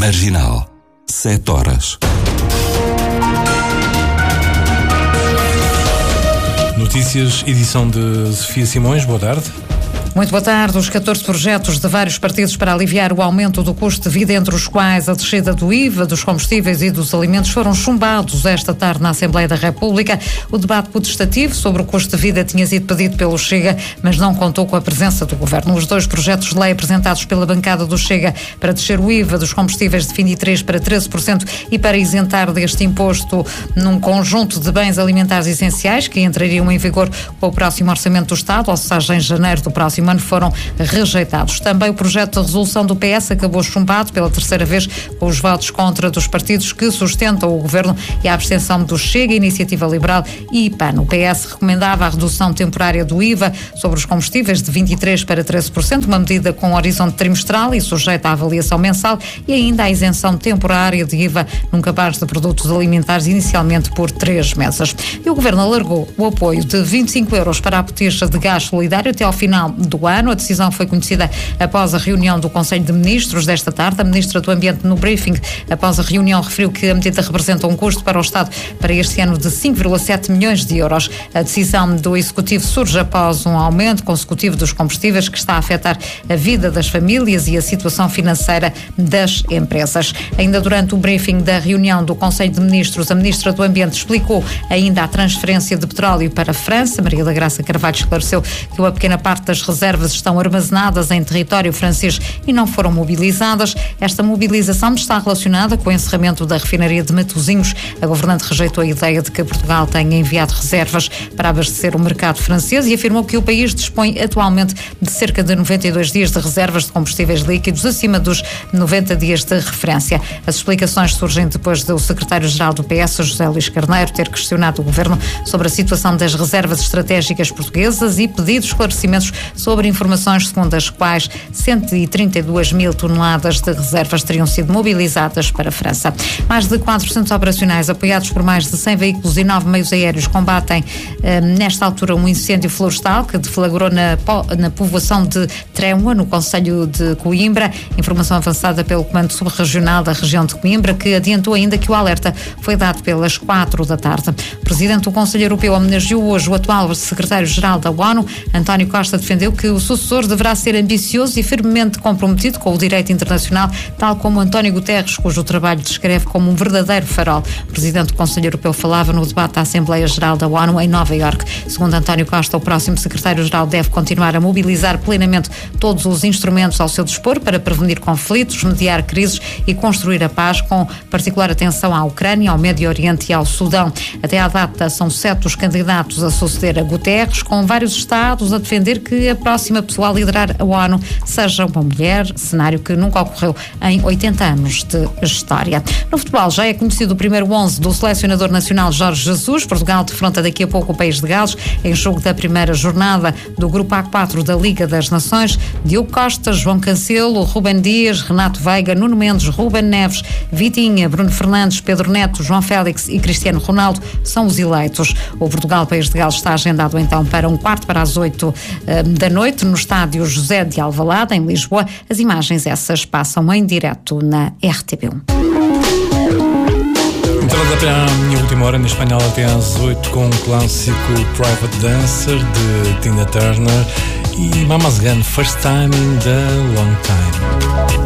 Marginal. 7 horas. Notícias, edição de Sofia Simões. Boa tarde. Muito boa tarde. Os 14 projetos de vários partidos para aliviar o aumento do custo de vida, entre os quais a descida do IVA, dos combustíveis e dos alimentos, foram chumbados esta tarde na Assembleia da República. O debate potestativo sobre o custo de vida tinha sido pedido pelo Chega, mas não contou com a presença do Governo. Os 2 projetos de lei apresentados pela bancada do Chega para descer o IVA dos combustíveis de 23% para 13% e para isentar deste imposto num conjunto de bens alimentares essenciais que entrariam em vigor com o próximo Orçamento do Estado, ou seja, em janeiro do próximo ano, foram rejeitados. Também o projeto de resolução do PS acabou chumbado pela terceira vez, com os votos contra dos partidos que sustentam o Governo e a abstenção do Chega, Iniciativa Liberal e PAN. O PS recomendava a redução temporária do IVA sobre os combustíveis de 23% para 13%, uma medida com horizonte trimestral e sujeita à avaliação mensal, e ainda a isenção temporária de IVA num cabaz de produtos alimentares, inicialmente por 3 meses. E o Governo alargou o apoio de 25 euros para a botija de gás solidário até ao final do ano. A decisão foi conhecida após a reunião do Conselho de Ministros desta tarde. A Ministra do Ambiente, no briefing após a reunião, referiu que a medida representa um custo para o Estado para este ano de 5,7 milhões de euros. A decisão do Executivo surge após um aumento consecutivo dos combustíveis que está a afetar a vida das famílias e a situação financeira das empresas. Ainda durante o briefing da reunião do Conselho de Ministros, a Ministra do Ambiente explicou ainda a transferência de petróleo para a França. Maria da Graça Carvalho esclareceu que uma pequena parte das reservas estão armazenadas em território francês e não foram mobilizadas. Esta mobilização está relacionada com o encerramento da refinaria de Matosinhos. A governante rejeitou a ideia de que Portugal tenha enviado reservas para abastecer o mercado francês e afirmou que o país dispõe atualmente de cerca de 92 dias de reservas de combustíveis líquidos, acima dos 90 dias de referência. As explicações surgem depois do secretário-geral do PS, José Luís Carneiro, ter questionado o Governo sobre a situação das reservas estratégicas portuguesas e pedido esclarecimentos sobre informações segundo as quais 132 mil toneladas de reservas teriam sido mobilizadas para a França. Mais de 400 operacionais, apoiados por mais de 100 veículos e 9 meios aéreos, combatem nesta altura um incêndio florestal que deflagrou na povoação de Trêmua, no concelho de Coimbra. Informação avançada pelo Comando Subregional da região de Coimbra, que adiantou ainda que o alerta foi dado pelas 4 da tarde. O presidente do Conselho Europeu homenageou hoje o atual secretário-geral da ONU. António Costa defendeu que o sucessor deverá ser ambicioso e firmemente comprometido com o direito internacional, tal como António Guterres, cujo trabalho descreve como um verdadeiro farol. O presidente do Conselho Europeu falava no debate da Assembleia Geral da ONU em Nova Iorque. Segundo António Costa, o próximo secretário-geral deve continuar a mobilizar plenamente todos os instrumentos ao seu dispor para prevenir conflitos, mediar crises e construir a paz, com particular atenção à Ucrânia, ao Médio Oriente e ao Sudão. Até à data, são 7 os candidatos a suceder a Guterres, com vários Estados a defender que a próxima pessoa a liderar a ONU seja uma mulher, cenário que nunca ocorreu em 80 anos de história. No futebol, já é conhecido o primeiro 11 do selecionador nacional Jorge Jesus. Portugal defronta daqui a pouco o País de Gales em jogo da primeira jornada do Grupo A4 da Liga das Nações. Diogo Costa, João Cancelo, Rúben Dias, Renato Veiga, Nuno Mendes, Rúben Neves, Vitinha, Bruno Fernandes, Pedro Neto, João Félix e Cristiano Ronaldo são os eleitos. O Portugal-País de Gales está agendado então para 7:15 da noite no estádio José de Alvalade, em Lisboa. As imagens essas passam em direto na RTP1. Entrada para a minha última hora na espanhola até às 8 com o clássico Private Dancer de Tina Turner e Mama's Gun, First Time in the Long Time.